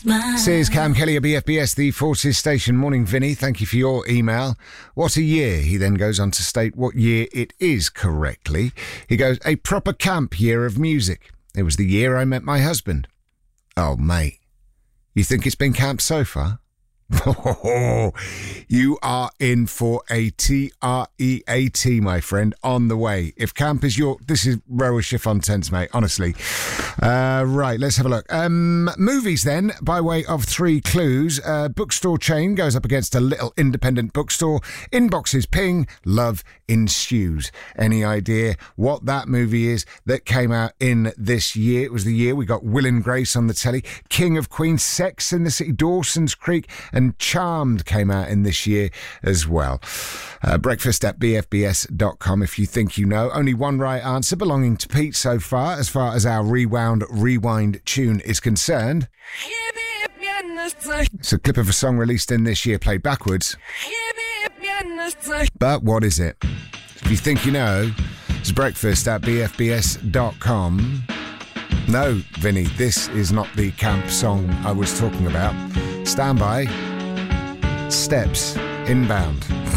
Says Cam Kelly at BFBS, the Forces Station. Morning, Vinny. Thank you for your email. What a year. He then goes on to state what year it is correctly. He goes, a proper camp year of music. It was the year I met my husband. Oh, mate. You think it's been camp so far? You are in for a TREAT, my friend, on the way. If camp is your... This is Rower Chiffon-Tense, mate, honestly. Right, let's have a look. Movies, then, by way of 3 clues. Bookstore chain goes up against a little independent bookstore. Inboxes ping, love ensues. Any idea what that movie is that came out in this year? It was the year we got Will and Grace on the telly, King of Queens, Sex in the City, Dawson's Creek, and Charmed came out in this year as well. Breakfast at bfbs.com if you think you know. Only one right answer belonging to Pete so far as our rewind tune is concerned. It's a clip of a song released in this year played backwards. But what is it? If you think you know, it's breakfast at bfbs.com. No, Vinny, this is not the camp song I was talking about. Stand by. Steps inbound.